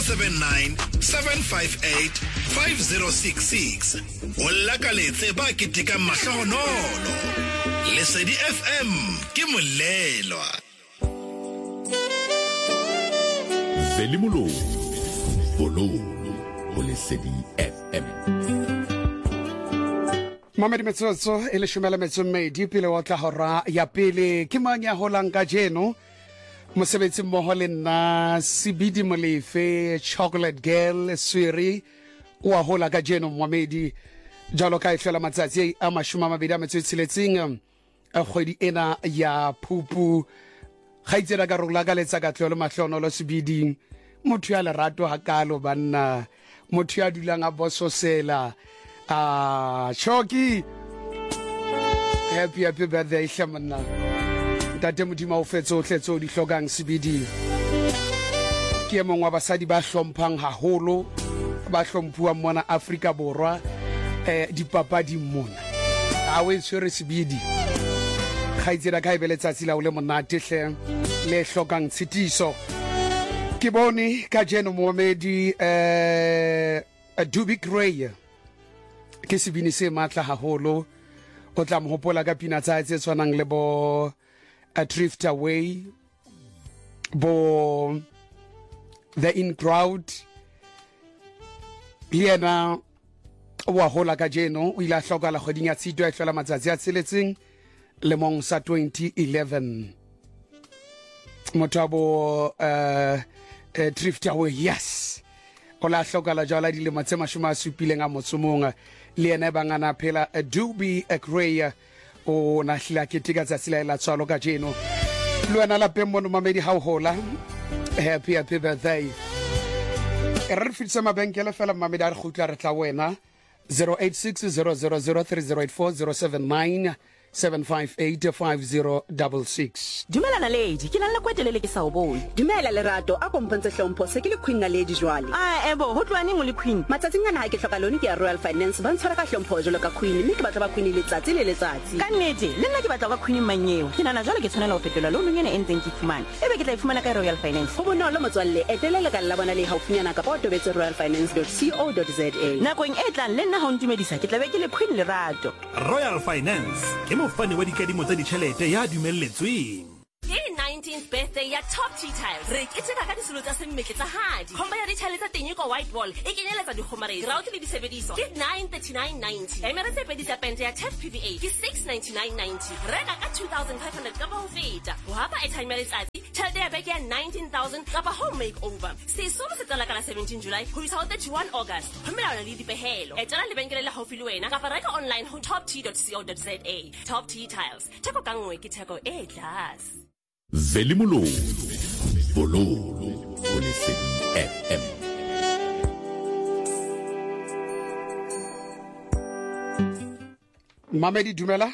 079 758 5066 o lakaletse ba ketika mahlohonolo. Lesedi FM ke molelwa. Velimolo Bololo o Lesedi FM. Mamedi metsotso e le shumela metsomedi pele wa tla hora ya pele ke mang ya holang ka jeno mosebetsi mmoho le nna Sibidi Molefe Chocolate Girl Swiri wa hola ka jeno Mamedi jalo ka ifela matsatsi a mashuma mabedi a metsotsheletseng a kgwedi ena ya Phupu gaitsela ka rola ka letsa ka tlolo mahlono lo Sibidi motho ya lerato hakalo banna motho ya dulang a bososela Choki happy birthday hlamana ntate modimo o fetse o tletse o di hlogang Sibidi ke mongwe wa basadi ba hlomphang haholo ba hlomphuwa mona Afrika Borwa dipapadi mona a we tshwere Sibidi khaitsela ka ibeletsa tsila o le monate hle le hlogang tshitiso ke bone ka jeno Mohamedi Dubi Gray ke sebini se matla haholo o tla mhopola ka pina tsa tse tshwanang le bo A Drift Away bo The In Crowd yena wa hola ka jeno o ila hloka la kgoding ya Tshitwe a hlola matsatsi a tseletseng le mong sa 2011 motabo Drift Away yes o la hloka la jala di le matse mashoma a supileng a motsomong le ena bangana phela Dubi Gray o na hla ke tika tsa sila la tswalo ka jeno le wena la pemmo no Mamedi ha o hola happy birthday re fitse mabenkele fela Mamedi a re khutla re tla wena 0860003084 079 Dumela Naledi ke nna kwetelele ke sa o bone. Dumela Lerato a kompantse hlompho se ke le Queen Naledi jwale. Ebo ho tlwane mo le Queen. Matsatsing ana ha ke hloka lone ke ya Royal Finance ba ntshwara ka hlompho jalo ka Queen mme ke batla ba Queen letsatsi le letsatsi. Ka nnete le nna ke batla ba Queen manyeo. Ke nana jwale ke tshwanela ho fetola lo nyene entseng ke fumana. Ebe ke tla ifumana ka Royal Finance. Ho bonolo motswalle etelele ka la bona le haufinyana ka tobetse royalfinance.co.za. Nakong e tlang le nna ha o ntumedisa ke tla be ke le Queen Lerato. Royal Finance ke mofani wa dikadimo tsa ditšhelete ya dumelletsweng. Ke 19th birthday ya Top Tea Tiles. Re keteka ka disolo tsa semmeke tsa hadi. Khomba ya ditšhelete tsa teng ko White Wall. E kenyeletsa dikgomaredi, router le disebediso. Ke 939.90. Emere tse pedi tsa pente ya Tef PVA ke 699.90. Reka ka 2,500 ka ba ho feta. Ho hapa airtime ya letsatsi, tšhelete ya beke ya 19,000 ka ba home makeover. Sesolo se tsala ka la 17 July ho isa ho 31 August. Ho melawana le dipehelo. Etela lebenkele la haufi le wena kapa reka online ho toptea.co.za. Top Tea Tiles. Theko ka nngwe ke theko e tlase. Velimolo Bololo o Lesedi FM. Mamedi dumela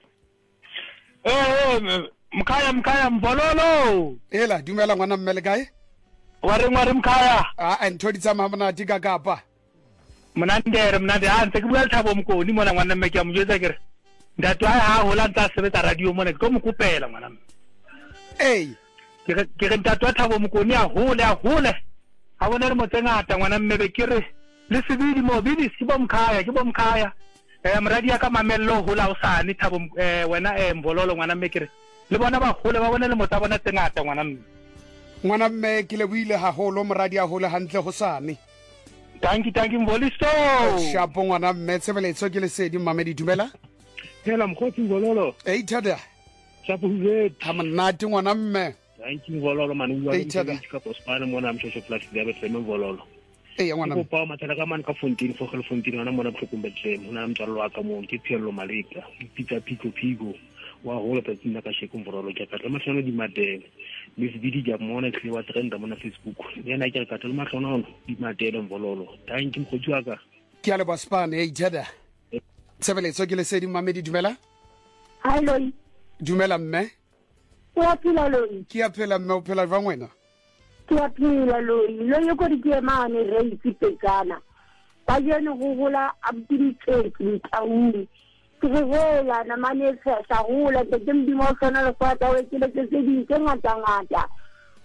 Mkhaya Mbololo ela dumela ngwana mmele kae Wari Mkhaya ntho di tsa mamana tika kapa mnande ha ntse ke bua Thabo Mkoni mona ngwana mme ke a mojetsa kere ntate ha hola ntsa sebetsa radio mona ke go mokopela ngwana ke re ntate Thabo Mkoni a hole ha bona re motsengata ngwana mme be ke re le Sibidi mobili ke bo Mkhaya mradi ya ka mamello hola o sane Thabo wena Mbololo ngwana mme ke re le bona ba hole ba bona le motsa bona tsengata ngwana mme ke le buile haholo moradi a hole hantle go sane. Thank you Mboliso shapo ngwana mme tsebeletso ke Lesedi Mamedi dumela hela mkhotsi Mbololo tada shapo huzet hamanati ngwana mme thank you Mbololo manuwa ka pospana mona mshosho flash diabe tseme Mbololo ngwana go pa matsala ka man ka Fontaine for Gel Fontaine ngwana mona tlhokombe tseme hona mtsalo wa ka mo ke Phielo Malika ipitsa Phiko wa hola pa tsina ka sheko Mbololo ke ka tla matlhano di madele Miss Didi ja mona tle wa trenda mona Facebook yena ke ka tla matlhano di madele Mbololo thank you mkhotsi wa ka ke ale baspane tada tsebeletso ke Lesedi Mamedi dumela Hello dumela mme wa phela loi ke a phela mme o phela jwang wena ke a phela loi lo yo go di ke mane re ipekana ba jeno go gola abditse ke tauni ke gola na mane fesa gola ke dimdi mo sona le kwa tawe ke le se di ke ngata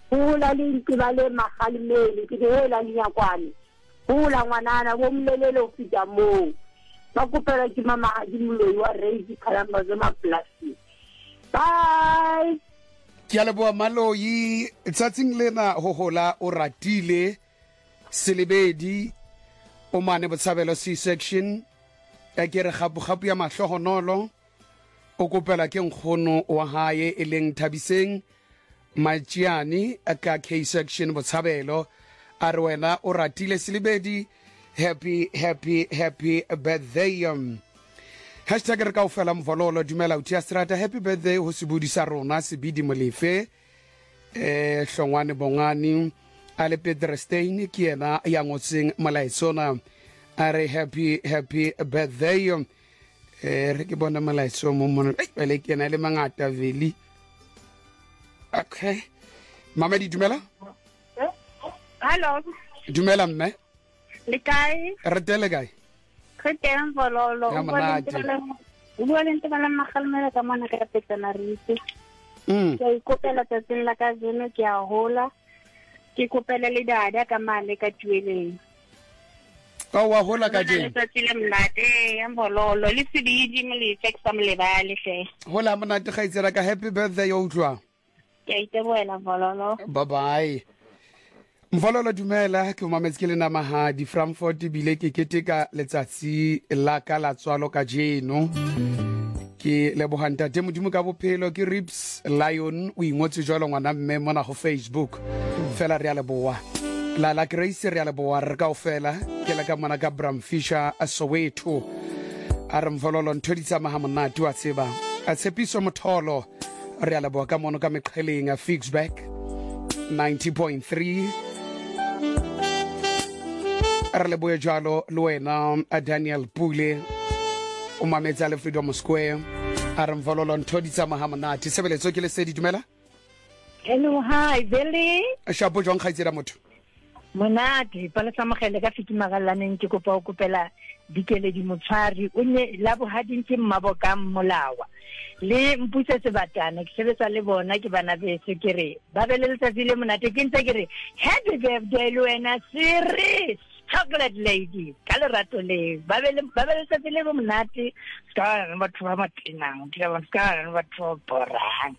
Hula linki bale makhalimeli ke hela linyakwane. Hula ngwanana bo mlelele o fita mo. Ba kopela ke mama di moloi wa Reisi Khalamba zoma plastic. Bye. Ke a leboa Maloyi tsatsing lena ho hola o ratile Selebedi o mane Botshabelo C-section ya ke re gapu ya mahlohonolo o kopela ke nkgono wa hae e leng Thabiseng Majiani ka K-section Botshabelo a re wena o ratile Selebedi happy birthday hashtag re kaofela mvololo dumela utia strata happy birthday ho sebudi sa rona Sebidi Molefe Hlongwane Bongani ale Peterstein ke yena ya ngotseng molaetsona are happy birthday re ke bona molaetso mo mona le ke na le mangata veli okay mama di dumela Hello dumela mme le kae re tele kae ke teng vololo Ya monate. o bua le ntse bala magalmela ka mona ka petana rite ke ikopela tsatsing la ka jeno ke a hola ke kopela le dada ka male ka tueleng wa hola ka jeno tsatsile mnate ya vololo le Sebidi Molefe ke sa molebale hle hola monate ga itsela ka happy birthday yo utlwa ke iteboela vololo bye bye Mvololo dumela ke o mametse ke le nama ha di Frankfurt bile ke keteka letsatsi la ka la tswalo ka jeno ke lebohanta te modimo ka bophelo ke Rips Lion o ingotse jwalo ngwana mme mona go Facebook fela re a leboa la Grace re a leboa re ka ofela ke la ka mona ka Bram Fisher a Soweto a re Mvololo nthoditsa maha monate wa tseba a tshepiso motholo re a leboa ka mono ka meqheleng a Fixback 90.3 re le boe jalo le wena a Daniel Pule o mametsa le Freedom Square a re Mvololo nthoditsa maha monate sebeletso ke le Sedi dumela hello hi Billy shapo jwang khaitsela motho monate pala samagele ka fitimagalaneng ke kopa o kopela dikele di motshwari o ne la bohading ke mmabokang molawa le mputse sebatana ke sebetsa le bona ke bana bese ke re ba be le letsatsi le monate ke ntse ke re happy birthday le wena serious chocolate lady ka lerato le ba be le letsatsi le monate ska batho ba matenang ke ba ska batho borang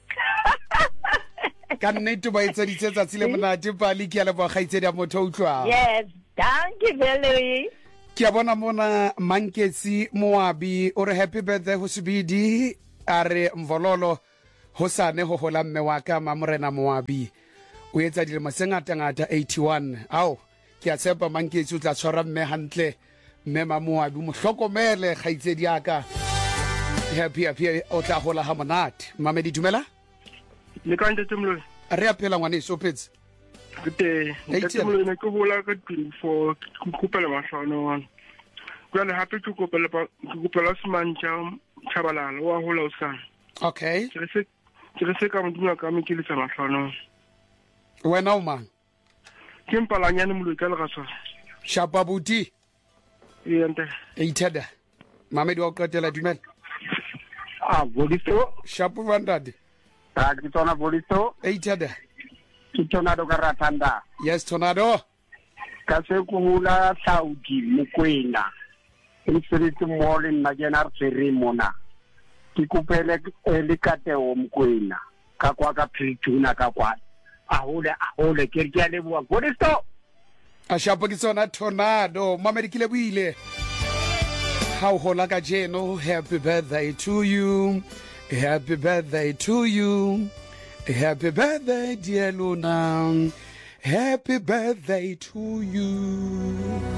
ka nnete ba itse ditsatsi le monate pali ke a le ba gaitse dia motho utlwa yes thank you very ke a bona mona Manketsi Moabi o re happy birthday ho Sebidi are Mvololo ho sane ho hola mme wa ka Mamorena Moabi o etsa dilemo se ngata 81 ao ke a tshepa Manketsi o tla tshwara mme hantle mme Moabi mo hlokomele khaitsedi aka happy o tla hola ha monate mamedi dumela le ka nte tsemlo re a phela ngwane so phetse Gute, ntatemolo ne ke hola ka 24 ke kopela mahlano jwale hape ke kopela Semantja Tshabalala wa hola o sana okay ke re se ka modimo ka me ke le tsana mahlano wena o mang ke mpalanyane moloi ka legatswa shapa buti yente ithada mamedi wa qetela dumela Boliso shapu vandade ke tsona Boliso ithada ke Tornado ka Ratanda yes Tornado ka se ko hula Saudi Mokwena inspiriti mole nna jena re tsere mona ke kopele le Kateo Mokwena ka kwa ka Phituna ka kwa a hole ke re le bua Boliso a shapa ke tsona Tornado mamedi ke le buile how hola ka jeno happy birthday to you happy birthday to you happy birthday dear Luna happy birthday to you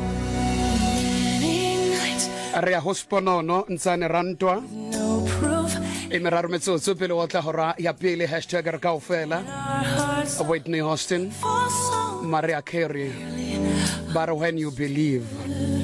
re a hosponono ntsane rantwa e meraro metsotso pele o tla hora ya pele hashtag re kaofela Whitney Houston Mariah Carey but when you believe